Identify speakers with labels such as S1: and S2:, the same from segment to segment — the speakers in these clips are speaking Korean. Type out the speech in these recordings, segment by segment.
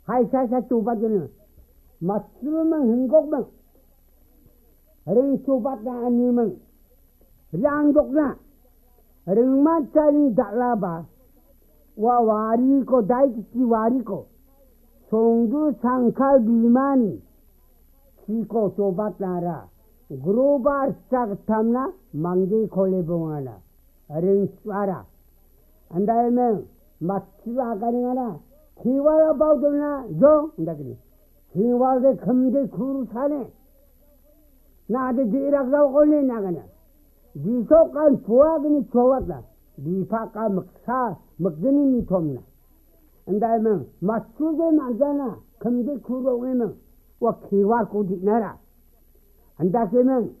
S1: 하이사사 좁아지는 맞추면 행복만 ring 좁았다 아니면 량독나 ring만 짜린 달라봐 와 와리고 다이치 와리고 송두 상칼 비만이 지고 좁았다라 그로바 싹탐나 망지 콜레봉하나 ring 쏴라 안다면 맞추가 가능하나 기와라 바우들나 저 인다더니 기와게 금게 구루사네 나한테 지락사고 걸리 나가냐 니속간 부하기니 좋았다 니파까 먹사 먹더니 니 돕나 안다면 맞추게 만잖아 금게 구루오면 와 기와 꾸디나라 안다면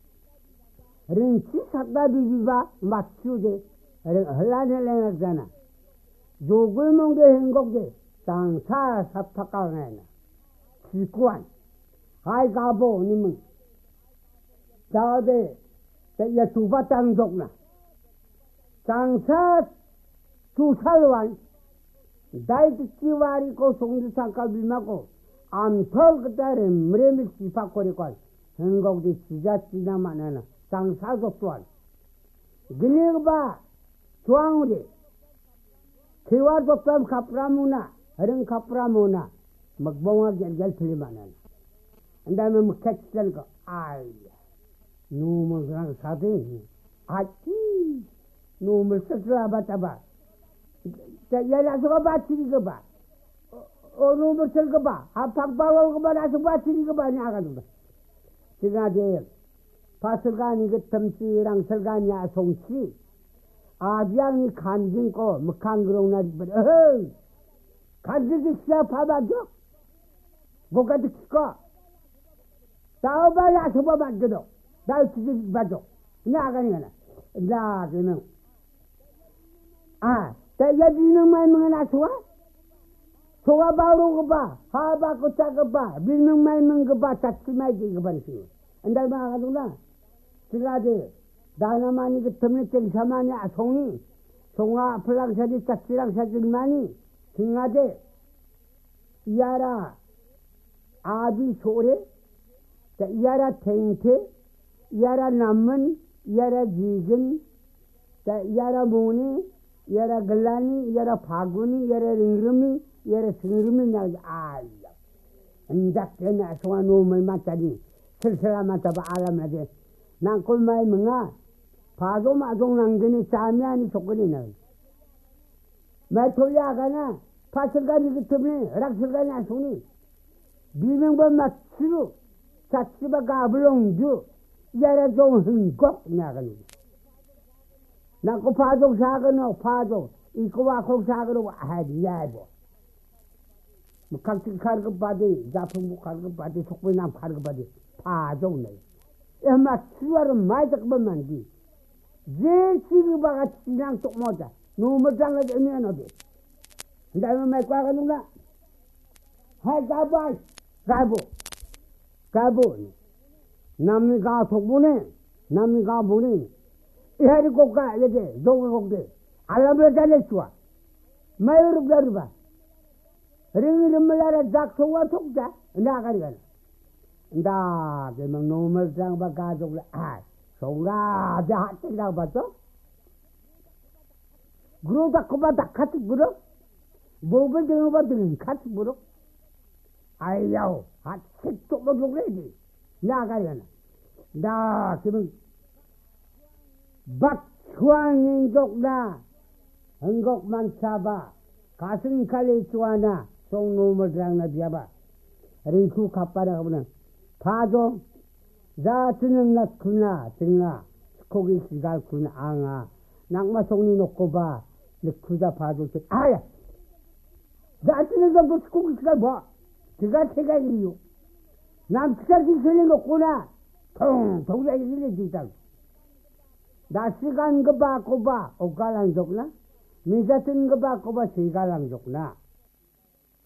S1: 링치 삭다 비비바 맞추게 흘라내려나잖아 욕을 먹게 행복게 당사 삽탁가나 지구한 하이 가보 님은 자대 야 두바 땅족나 당사 두살완 다이트 지와리고 송두상가 비마고 암털 그따레 무레미 시파코리관 행복게 지자지나만하나 당사족 또한 그네가 주황우리 Kiwar bokam kapramuna, ring kapramuna, magbonga gel pilimanan. Anda me mukachan ko, ay, numul rang sadi, aci, numul sakla bataba. Ya la suka baci ke ba, o numul sel ke ba, apak bawal ke ba, la suka baci ke ba ni akan ba. Tiga dia, pasalkan ni ketemsi rang selkan ya songsi. 아비양이 간증고 먹한그롱나 어허 간증이 시야 봐봐줘 뭐가 듣고 나와봐야 서봐 봐줘도 나 지지 봐줘 나가니까 나 그러면 대야지는 말만 하소와 소가 바로 그봐 하바 고차그봐 밀명 말만 그봐 자치마이지 그반시 안달 봐가지고나 지가지 다나마니 그 때문에 땡사마니 아송이 송아 플랑사지 짝지랑사지만이 등하대 이하라 아비 소래 이하라 탱태 이하라 남문 이하라 지근 이하라 모니 이하라 글라니 이하라 파구니 이하라 링름이 이하라 승름이 나오지 아야 인작되나 송아 놈을 맞다니 슬슬아 맞다봐 알아마지 난 꼴마이มึง아 파도 마동 남기니 짬이 아니 조건이 나. 말토리아가나 파설가니 그 때문에 락설가니 아송이 비명번 맞추루 자치바 가블롱주 야라 좀 흥고 나가니. 나고 파도 사거노 파도 이거 와고 사거노 아디야고. 뭐 각지 가르고 바디 자풍부 가르고 바디 속보남 가르고 바디 파도 네. 야 맞추어를 마이작번 만디. 제시기바가 지랑 똑모자 노무장을 의미한 어디 그다음에 말과 가는가 해가봐 가보 남미가 독보네 남미가 보니 이하리 꼭가 이제 노가 꼭대 알라블 잘해 좋아 마요르 가르바 링름라라 작소와 속자 나가리가 나 그러면 노무장 바가족을 송가 자하트라고 봤어? 그러다 그바다 같이 불어? 목을 대어받으면 같이 불어? 아이야오 같이 또뭐 그래야지 나가려나 나 그러면 박추왕인족나 한국만 잡아 가슴 칼리 좋아나 송놈을 장나 잡아 링쿠 갑바라 가보면 파도 자트는 났구나 등아 고기 시갈구나 앙아 낙마 송리 놓고 봐 내 그자 봐줄 때 아야 자트는 너 고기 시갈 뭐 그가 세가지요 남 시갈기 전에 놓고나 동동자기 일이 진짜 나 시간 거 봐 고봐 오갈랑 족나 미자튼 거 봐 고봐 시갈랑 족나